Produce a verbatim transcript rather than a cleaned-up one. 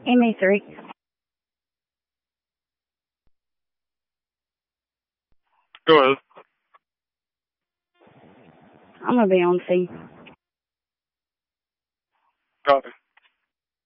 M E three. Go ahead. I'm gonna be on scene. Copy.